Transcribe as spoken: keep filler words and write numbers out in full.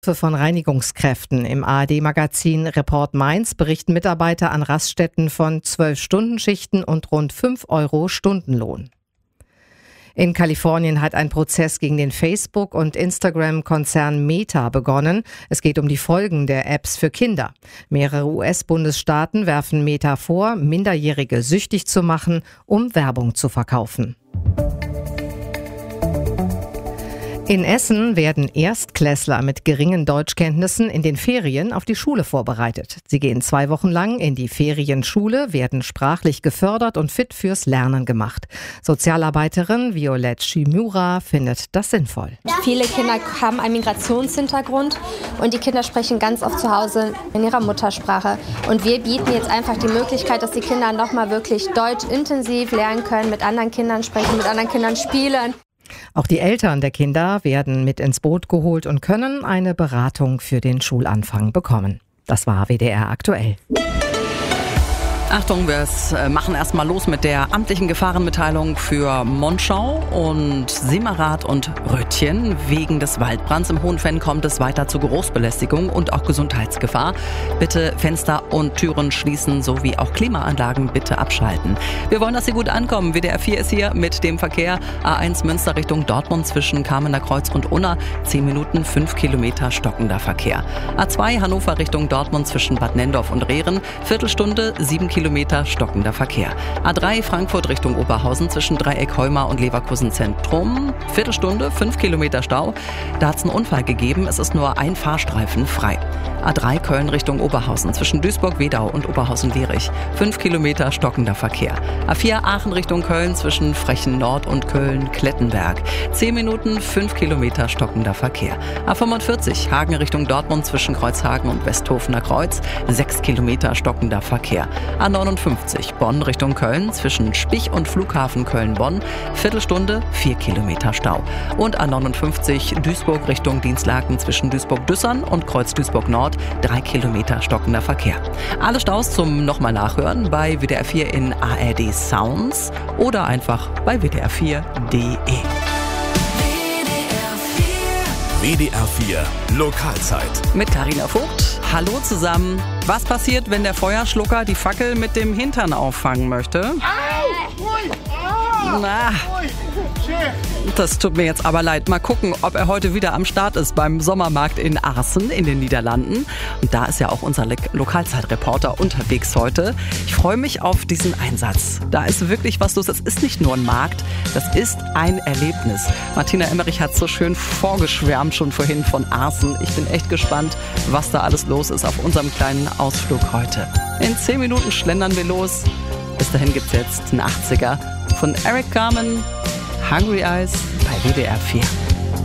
Von Reinigungskräften. Im A R D-Magazin Report Mainz berichten Mitarbeiter an Raststätten von zwölf-Stunden-Schichten und rund fünf Euro Stundenlohn. In Kalifornien hat ein Prozess gegen den Facebook- und Instagram-Konzern Meta begonnen. Es geht um die Folgen der Apps für Kinder. Mehrere U S-Bundesstaaten werfen Meta vor, Minderjährige süchtig zu machen, um Werbung zu verkaufen. In Essen werden Erstklässler mit geringen Deutschkenntnissen in den Ferien auf die Schule vorbereitet. Sie gehen zwei Wochen lang in die Ferienschule, werden sprachlich gefördert und fit fürs Lernen gemacht. Sozialarbeiterin Violette Shimura findet das sinnvoll. Viele Kinder haben einen Migrationshintergrund und die Kinder sprechen ganz oft zu Hause in ihrer Muttersprache. Und wir bieten jetzt einfach die Möglichkeit, dass die Kinder nochmal wirklich Deutsch intensiv lernen können, mit anderen Kindern sprechen, mit anderen Kindern spielen. Auch die Eltern der Kinder werden mit ins Boot geholt und können eine Beratung für den Schulanfang bekommen. Das war W D R aktuell. Achtung, wir machen erstmal los mit der amtlichen Gefahrenmitteilung für Monschau und Simmerath und Röttchen. Wegen des Waldbrands im Hohenfenn kommt es weiter zu Geruchsbelästigung und auch Gesundheitsgefahr. Bitte Fenster und Türen schließen sowie auch Klimaanlagen bitte abschalten. Wir wollen, dass Sie gut ankommen. W D R vier ist hier mit dem Verkehr. A eins Münster Richtung Dortmund zwischen Kamener Kreuz und Unna. zehn Minuten, fünf Kilometer stockender Verkehr. A zwei Hannover Richtung Dortmund zwischen Bad Nendorf und Rehren. Viertelstunde, sieben Kilometer. Kilometer stockender Verkehr. A drei Frankfurt Richtung Oberhausen zwischen Dreieck Heuma und Leverkusen Zentrum. Viertelstunde, fünf Kilometer Stau. Da hat es einen Unfall gegeben. Es ist nur ein Fahrstreifen frei. A drei Köln Richtung Oberhausen zwischen Duisburg-Wedau und Oberhausen-Lierich. fünf Kilometer stockender Verkehr. A vier Aachen Richtung Köln zwischen Frechen Nord und Köln-Klettenberg. zehn Minuten, fünf Kilometer stockender Verkehr. A fünfundvierzig Hagen Richtung Dortmund zwischen Kreuzhagen und Westhofener Kreuz. sechs Kilometer stockender Verkehr. A neunundfünfzig Bonn Richtung Köln zwischen Spich und Flughafen Köln-Bonn. Viertelstunde, vier Kilometer Stau. Und A neunundfünfzig Duisburg Richtung Dienstlaken zwischen Duisburg-Düssern und Kreuz Duisburg-Nord. drei Kilometer stockender Verkehr. Alle Staus zum nochmal nachhören bei W D R vier in A R D Sounds oder einfach bei W D R vier Punkt de. W D R vier Lokalzeit. Mit Carina Vogt. Hallo zusammen. Was passiert, wenn der Feuerschlucker die Fackel mit dem Hintern auffangen möchte? Na, das tut mir jetzt aber leid. Mal gucken, ob er heute wieder am Start ist beim Sommermarkt in Arsen in den Niederlanden. Und da ist ja auch unser Lokalzeitreporter unterwegs heute. Ich freue mich auf diesen Einsatz. Da ist wirklich was los. Es ist nicht nur ein Markt, das ist ein Erlebnis. Martina Emmerich hat so schön vorgeschwärmt schon vorhin von Arsen. Ich bin echt gespannt, was da alles los ist auf unserem kleinen Ausflug heute. In zehn Minuten schlendern wir los. Bis dahin gibt's jetzt einen achtziger von Eric Carmen, Hungry Eyes bei W D R vier.